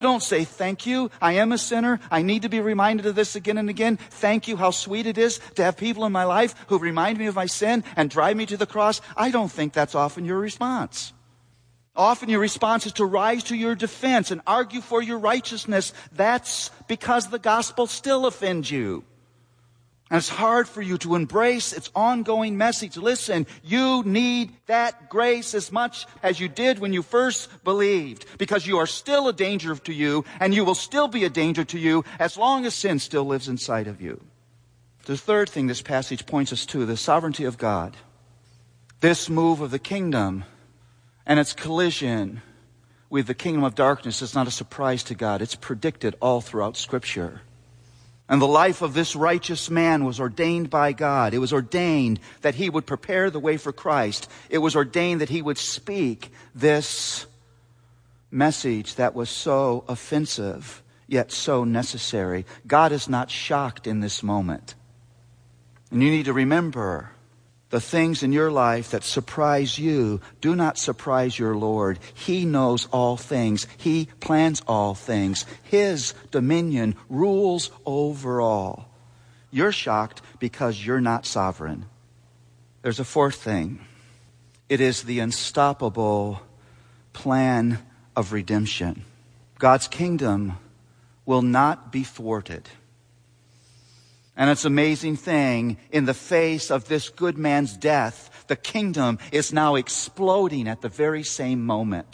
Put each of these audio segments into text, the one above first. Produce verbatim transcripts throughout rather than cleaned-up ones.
Don't say, thank you, I am a sinner. I need to be reminded of this again and again. Thank you, how sweet it is to have people in my life who remind me of my sin and drive me to the cross. I don't think that's often your response. Often your response is to rise to your defense and argue for your righteousness. That's because the gospel still offends you. And it's hard for you to embrace its ongoing message. Listen, you need that grace as much as you did when you first believed, because you are still a danger to you, and you will still be a danger to you as long as sin still lives inside of you. The third thing this passage points us to, the sovereignty of God. This move of the kingdom and its collision with the kingdom of darkness is not a surprise to God. It's predicted all throughout Scripture. And the life of this righteous man was ordained by God. It was ordained that he would prepare the way for Christ. It was ordained that he would speak this message that was so offensive, yet so necessary. God is not shocked in this moment. And you need to remember, the things in your life that surprise you do not surprise your Lord. He knows all things. He plans all things. His dominion rules over all. You're shocked because you're not sovereign. There's a fourth thing. It is the unstoppable plan of redemption. God's kingdom will not be thwarted. And it's an amazing thing, in the face of this good man's death, the kingdom is now exploding at the very same moment.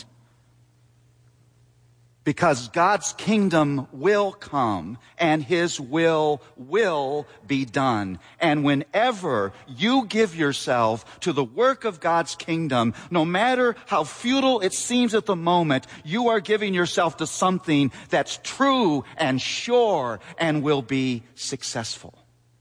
Because God's kingdom will come and His will will be done. And whenever you give yourself to the work of God's kingdom, no matter how futile it seems at the moment, you are giving yourself to something that's true and sure and will be successful.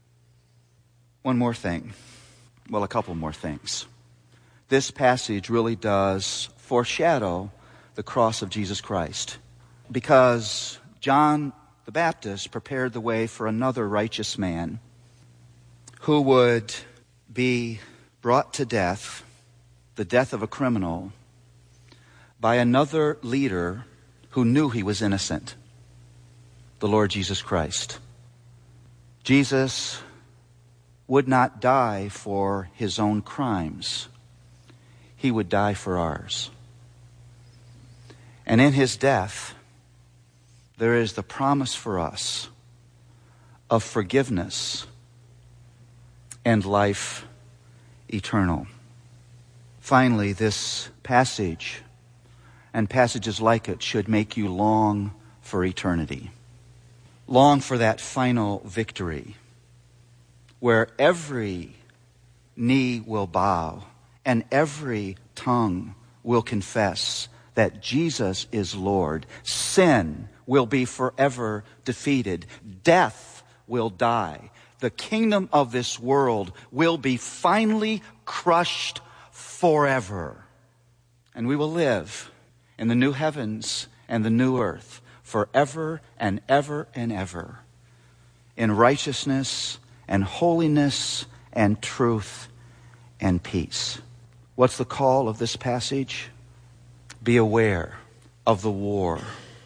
One more thing. Well, a couple more things. This passage really does foreshadow the cross of Jesus Christ, because John the Baptist prepared the way for another righteous man who would be brought to death, the death of a criminal, by another leader who knew he was innocent, the Lord Jesus Christ. Jesus would not die for his own crimes. He would die for ours. And in his death, there is the promise for us of forgiveness and life eternal. Finally, this passage and passages like it should make you long for eternity. Long for that final victory where every knee will bow and every tongue will confess that Jesus is Lord. Sin will be forever defeated. Death will die. The kingdom of this world will be finally crushed forever. And we will live in the new heavens and the new earth forever and ever and ever, in righteousness and holiness and truth and peace. What's the call of this passage? Be aware of the war.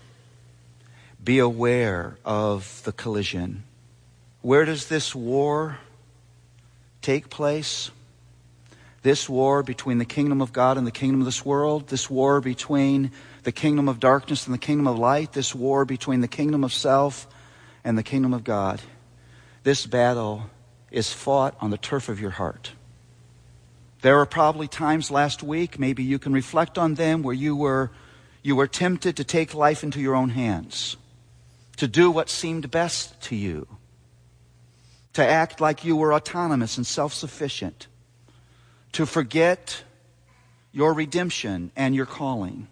Be aware of the collision. Where does this war take place? This war between the kingdom of God and the kingdom of this world, this war between the kingdom of darkness and the kingdom of light, this war between the kingdom of self and the kingdom of God. This battle is fought on the turf of your heart. There were probably times last week, maybe you can reflect on them, where you were you were tempted to take life into your own hands, to do what seemed best to you, to act like you were autonomous and self-sufficient, to forget your redemption and your calling.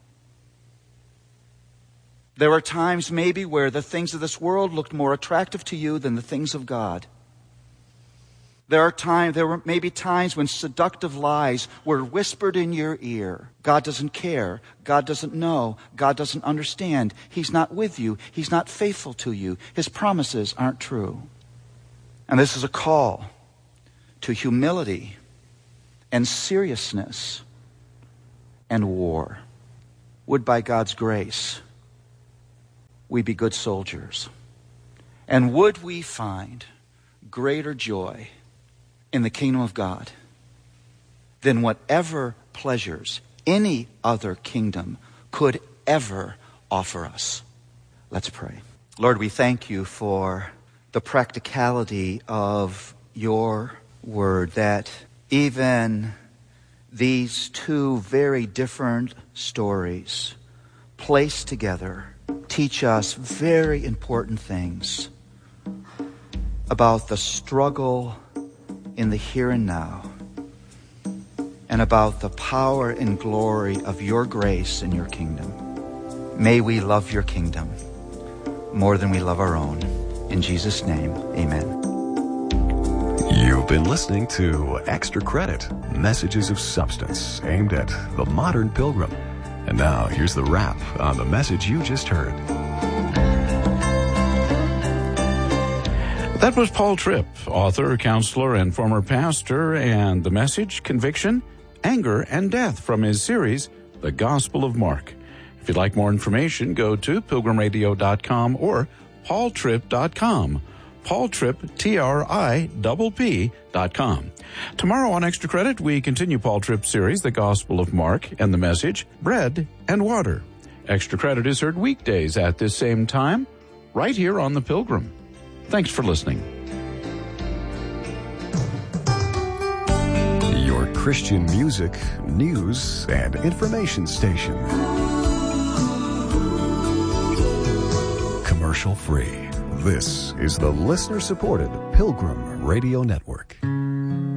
There were times maybe where the things of this world looked more attractive to you than the things of God. There are times, there were maybe times when seductive lies were whispered in your ear. God doesn't care. God doesn't know. God doesn't understand. He's not with you. He's not faithful to you. His promises aren't true. And this is a call to humility and seriousness and war. Would by God's grace we be good soldiers. And would we find greater joy in the kingdom of God than whatever pleasures any other kingdom could ever offer us. Let's pray. Lord, we thank you for the practicality of your word, that even these two very different stories placed together teach us very important things about the struggle in the here and now, and about the power and glory of your grace and your kingdom. May we love your kingdom more than we love our own. In Jesus' name, amen. You've been listening to Extra Credit, messages of substance aimed at the modern pilgrim. And now here's the wrap on the message you just heard. That was Paul Tripp, author, counselor, and former pastor, and the message, Conviction, Anger, and Death, from his series, The Gospel of Mark. If you'd like more information, go to pilgrim radio dot com or paul tripp dot com. Paul Tripp, T R I P P dot com. Tomorrow on Extra Credit, we continue Paul Tripp's series, The Gospel of Mark, and the message, Bread and Water. Extra Credit is heard weekdays at this same time, right here on The Pilgrim. Thanks for listening. Your Christian music, news, and information station. Commercial free. This is the listener-supported Pilgrim Radio Network.